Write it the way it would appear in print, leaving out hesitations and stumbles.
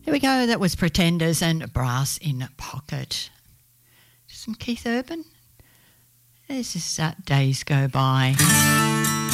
There we go. That was Pretenders and Brass in Pocket. Some Keith Urban. This is Days Go By.